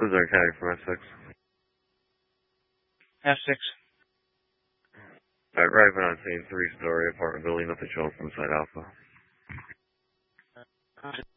Who's our tag from F6? F6. Alright, arriving on scene, 3-story apartment building, nothing showing from side Alpha.